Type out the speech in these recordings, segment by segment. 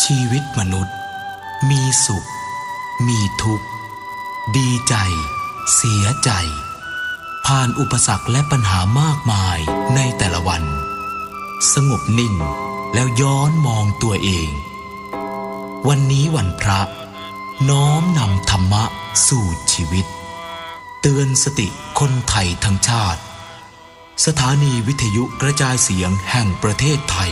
ชีวิตมนุษย์มีสุขมีทุกข์ดีใจเสียใจผ่านอุปสรรคและปัญหามากมายในแต่ละวันสงบนิ่งแล้วย้อนมองตัวเองวันนี้วันพระน้อมนำธรรมะสู่ชีวิตเตือนสติคนไทยทั้งชาติสถานีวิทยุกระจายเสียงแห่งประเทศไทย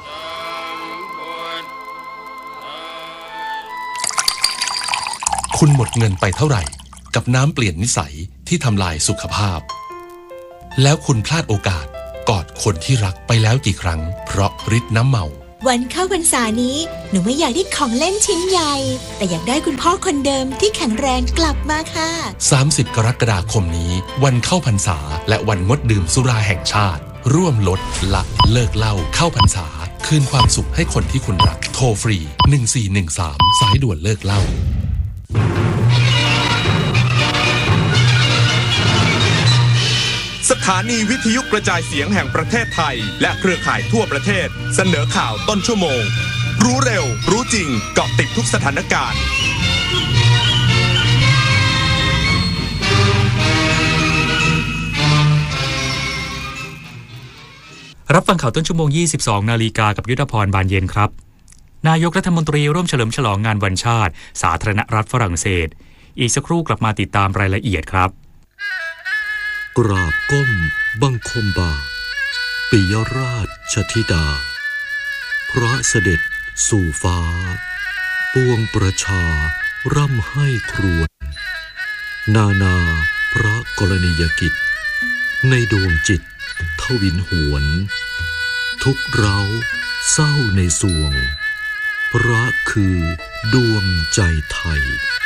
คุณหมดเงินไปเท่าไหร่กับน้ำเปลี่ยนนิสัยที่ทำลายสุขภาพแล้วคุณพลาดโอกาสกอดคนที่รักไปแล้วกี่ครั้งเพราะฤทธิ์น้ำเมาวันเข้าพรรษานี้หนูไม่อยากได้ของเล่นชิ้นใหญ่แต่อยากได้คุณพ่อคนเดิมที่แข็งแรงกลับมาค่ะ 30 กรกฎาคมนี้วันเข้าพรรษาและวันงดดื่มสุราแห่งชาติร่วมลดละเลิกเหล้าเข้าพรรษาคืนความสุขให้คนที่คุณรักโทรฟรี1413สายด่วนเลิกเหล้าสถานีวิทยุกระจายเสียงแห่งประเทศไทยและเครือข่ายทั่วประเทศเสนอข่าวต้นชั่วโมงรู้เร็วรู้จริงเกาะติดทุกสถานการณ์รับฟังข่าวต้นชั่วโมง 22 นาฬิกากับยุทธพรบานเย็นครับนายกรัฐมนตรีร่วมเฉลิมฉลองงานวันชาติสาธารณรัฐฝรั่งเศสอีกสักครู่กลับมาติดตามรายละเอียดครับกราบก้มบังคมบาปิยราชธิดาพระเสด็จสู่ฟ้าปวงประชาร่ำให้ครวญนานาพระกรณียกิจในดวงจิตทวินหวนทุกเราเศร้าในสวงพระคือดวงใจไทย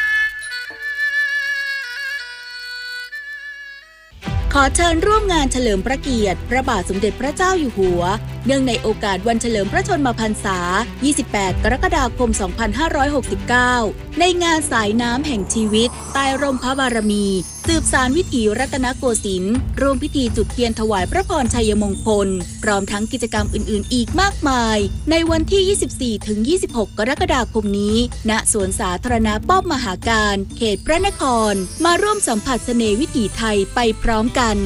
ขอเชิญร่วมงานเฉลิมพระเกียรติพระบาทสมเด็จพระเจ้าอยู่หัวเนื่องในโอกาสวันเฉลิมพระชนมพรรษา 28 กรกฎาคม 2569 ในงานสายน้ำแห่งชีวิตใต้ร่มพระบารมีสืบสานวิถีรัตนโกสินทร์ร่วมพิธีจุดเทียนถวายพระพรชัยมงคลพร้อมทั้งกิจกรรมอื่นๆอีกมากมายในวันที่ 24-26 กรกฎาคมนี้ณสวนสาธารณะป้อมมหาการเขตพระนครมาร่วมสัมผัสเสน่ห์วิถีไทยไปพร้อมกัน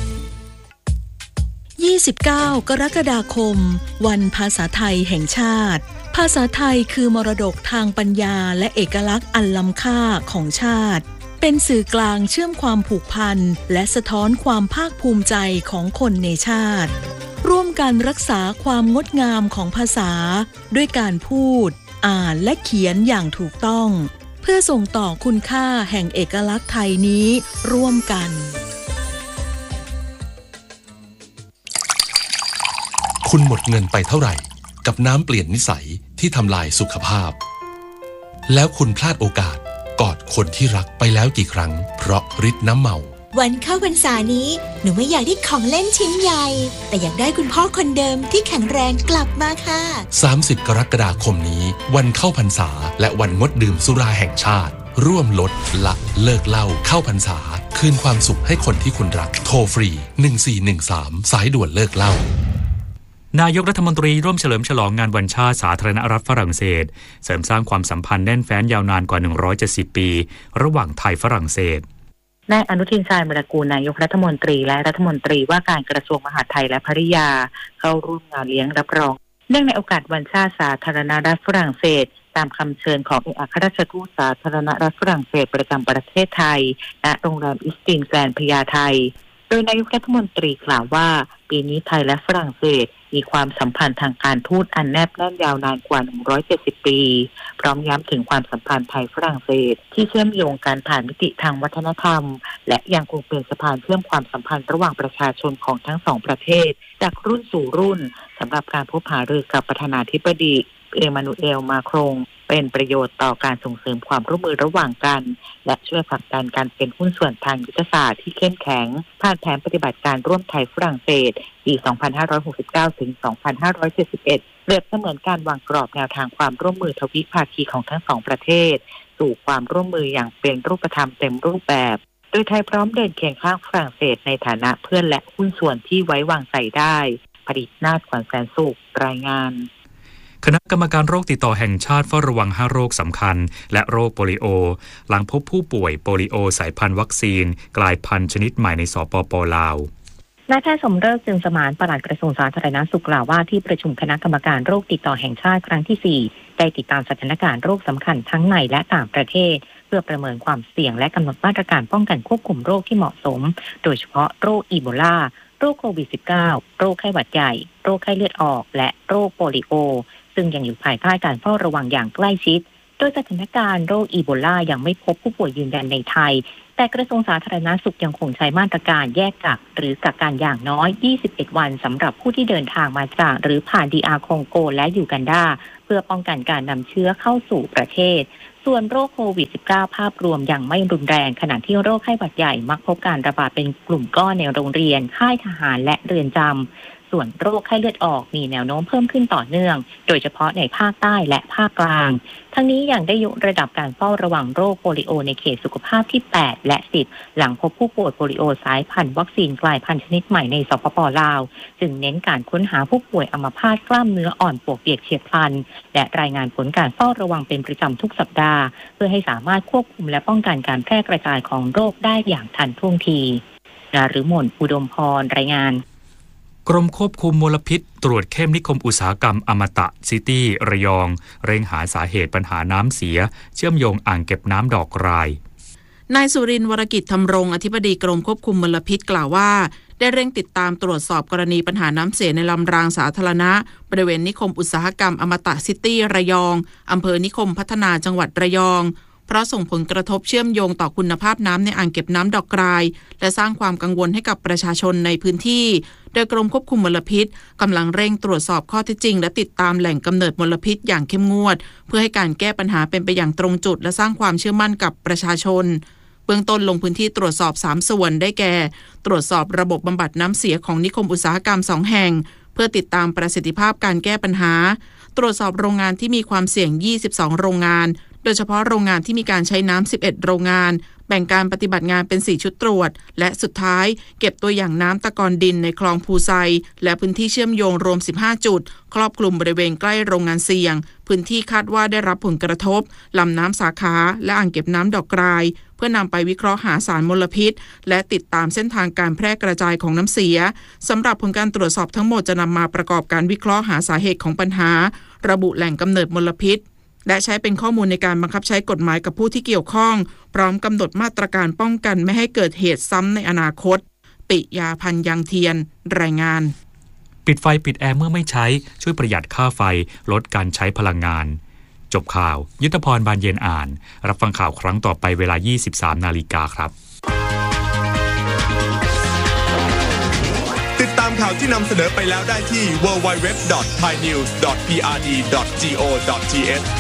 29 กรกฎาคมวันภาษาไทยแห่งชาติภาษาไทยคือมรดกทางปัญญาและเอกลักษณ์อันล้ำค่าของชาติเป็นสื่อกลางเชื่อมความผูกพันและสะท้อนความภาคภูมิใจของคนในชาติร่วมกันรักษาความงดงามของภาษาด้วยการพูดอ่านและเขียนอย่างถูกต้องเพื่อส่งต่อคุณค่าแห่งเอกลักษณ์ไทยนี้ร่วมกันคุณหมดเงินไปเท่าไหร่กับน้ำเปลี่ยนนิสัยที่ทำลายสุขภาพแล้วคุณพลาดโอกาสกอดคนที่รักไปแล้วกี่ครั้งเพราะฤทธิ์น้ำเมาวันเข้าพรรษานี้หนูไม่อยากได้ของเล่นชิ้นใหญ่แต่อยากได้คุณพ่อคนเดิมที่แข็งแรงกลับมาค่ะ 30 กรกฎาคมนี้วันเข้าพรรษาและวันงดดื่มสุราแห่งชาติร่วมลดละเลิกเหล้าเข้าพรรษาคืนความสุขให้คนที่คุณรักโทรฟรี1413สายด่วนเลิกเหล้านายกรัฐมนตรีร่วมเฉลิมฉลองงานวันชาติสาธารณรัฐฝรั่งเศสเสริมสร้างความสัมพันธ์แน่นแฟ้นยาวนานกว่า170ปีระหว่างไทยฝรั่งเศสนายอนุทินชาญวิรากูลนายกรัฐมนตรีและรัฐมนตรีว่าการกระทรวงมหาดไทยและภริยาเข้าร่วมงานเลี้ยงรับรองเนื่องในโอกาสวันชาติสาธารณรัฐฝรั่งเศสตามคำเชิญของเอกอัครราชทูตสาธารณรัฐฝรั่งเศสประจำประเทศไทยณโรงแรมอิสตินแกรนด์พญาไทโดยนายกรัฐมนตรีกล่าวว่าปีนี้ไทยและฝรั่งเศสมีความสัมพันธ์ทางการทูตอันแนบแน่นยาวนานกว่า170ปีพร้อมย้ำถึงความสัมพันธ์ไทยฝรั่งเศสที่เชื่อมโยงการผ่านมิติทางวัฒนธรรมและยังคงเป็นสะพานเชื่อมความสัมพันธ์ระหว่างประชาชนของทั้งสองประเทศจากรุ่นสู่รุ่นสำหรับการพบหารือกับประธานาธิบดีเอมานูเอลมาครงเป็นประโยชน์ต่อการส่งเสริมความร่วมมือระหว่างกันและช่วยผลักดันการเป็นหุ้นส่วนทางยุทธศาสตร์ที่เข้มแข็งผ่านแผนปฏิบัติการร่วมไทยฝรั่งเศสปี 2569 ถึง 2571 เปรียบเสมือนการวางกรอบแนวทางความร่วมมือทวิภาคีของทั้งสองประเทศสู่ความร่วมมืออย่างเป็นรูปธรรมเต็มรูปแบบโดยไทยพร้อมเดินเคียงข้างฝรั่งเศสในฐานะเพื่อนและหุ้นส่วนที่ไว้วางใจได้ผลิตนาฏขวัญแสนสุขรายงานคณะกรรมการโรคติดต่อแห่งชาติเฝ้าระวัง5โรคสำคัญและโรคโปลิโอหลังพบผู้ป่วยโปลิโอสายพันธุ์วัคซีนกลายพันธุ์ชนิดใหม่ในสปป.ลาวนายแพทย์สมฤกษ์ จึงสมานปลัดกระทรวงสาธารณสุขกล่าวว่าที่ประชุมคณะกรรมการโรคติดต่อแห่งชาติครั้งที่4ได้ติดตามสถานการณ์โรคสำคัญทั้งในและต่างประเทศเพื่อประเมินความเสี่ยงและกำหนดมาตรการป้องกันควบคุมโรคที่เหมาะสมโดยเฉพาะโรคอีโบลาโรคโควิด -19 โรคไข้หวัดใหญ่โรคไข้เลือดออกและโรคโปลิโอซึ่งยังอยู่ภายใต้การเฝ้าระวังอย่างใกล้ชิดโดยสถานการณ์โรคอีโบลายังไม่พบผู้ป่วยยืนยันในไทยแต่กระทรวงสาธารณสุขยังคงใช้มาตรการแยกกักหรือกักกันอย่างน้อย21วันสำหรับผู้ที่เดินทางมาจากหรือผ่านDRคองโกและยูกันดาเพื่อป้องกันการนำเชื้อเข้าสู่ประเทศส่วนโรคโควิด -19 ภาพรวมยังไม่รุนแรงขณะที่โรคไข้หวัดใหญ่มักพบการระบาดเป็นกลุ่มก้อนในโรงเรียนค่ายทหารและเรือนจำส่วนโรคไข้เลือดออกมีแนวโน้มเพิ่มขึ้นต่อเนื่องโดยเฉพาะในภาคใต้และภาคกลางทั้งนี้ยังได้ยกระดับการเฝ้าระวังโรคโปลิโอในเขตสุขภาพที่8และ10หลังพบผู้ป่วยโปลิโอสายพันธุ์วัคซีนกลายพันธุ์ชนิดใหม่ในสปป.ลาวจึงเน้นการค้นหาผู้ป่วยอัมพาตกล้ามเนื้ออ่อนปวกเปียกเฉียบพลันและรายงานผลการเฝ้าระวังเป็นประจำทุกสัปดาห์เพื่อให้สามารถควบคุมและป้องกันการแพร่กระจายของโรคได้อย่างทันท่วงทีนฤมล อุดมพรรายงานกรมควบคุมมลพิษตรวจเข้มนิคมอุตสาหกรรมอมตะซิตี้ระยองเร่งหาสาเหตุปัญหาน้ำเสียเชื่อมโยงอ่างเก็บน้ำดอกรายนายสุรินทร์ วรกิจธำรงอธิบดีกรมควบคุมมลพิษกล่าวว่าได้เร่งติดตามตรวจสอบกรณีปัญหาน้ำเสียในลำรางสาธารณะบริเวณนิคมอุตสาหกรรมอมตะซิตี้ระยองอำเภอนิคมพัฒนาจังหวัดระยองเพราะส่งผลกระทบเชื่อมโยงต่อคุณภาพน้ำในอ่างเก็บน้ำดอกกรายและสร้างความกังวลให้กับประชาชนในพื้นที่โดยกรมควบคุมมลพิษกำลังเร่งตรวจสอบข้อเท็จจริงและติดตามแหล่งกำเนิดมลพิษอย่างเข้มงวดเพื่อให้การแก้ปัญหาเป็นไปอย่างตรงจุดและสร้างความเชื่อมั่นกับประชาชนเบื้องต้นลงพื้นที่ตรวจสอบ3ส่วนได้แก่ตรวจสอบระบบบำบัดน้ำเสียของนิคมอุตสาหกรรม2แห่งเพื่อติดตามประสิทธิภาพการแก้ปัญหาตรวจสอบโรงงานที่มีความเสี่ยง22โรงงานโดยเฉพาะโรงงานที่มีการใช้น้ำ11โรงงานแบ่งการปฏิบัติงานเป็น4ชุดตรวจและสุดท้ายเก็บตัวอย่างน้ำตะกอนดินในคลองภูไซและพื้นที่เชื่อมโยงรวม15จุดครอบคลุมบริเวณใกล้โรงงานเสี่ยงพื้นที่คาดว่าได้รับผลกระทบลำน้ำสาขาและอ่างเก็บน้ำดอกกรายเพื่อนำไปวิเคราะห์หาสารมลพิษและติดตามเส้นทางการแพร่กระจายของน้ำเสียสำหรับผลการตรวจสอบทั้งหมดจะนำมาประกอบการวิเคราะห์หาสาเหตุของปัญหาระบุแหล่งกำเนิดมลพิษและใช้เป็นข้อมูลในการบังคับใช้กฎหมายกับผู้ที่เกี่ยวข้องพร้อมกำหนดมาตรการป้องกันไม่ให้เกิดเหตุซ้ำในอนาคตปิยาพันธ์ยังเทียนรายงานปิดไฟปิดแอร์เมื่อไม่ใช้ช่วยประหยัดค่าไฟลดการใช้พลังงานจบข่าวยุทธพรบานเย็นอ่านรับฟังข่าวครั้งต่อไปเวลา 23:00 น.ครับติดตามข่าวที่นำเสนอไปแล้วได้ที่ www.thainews.prd.go.th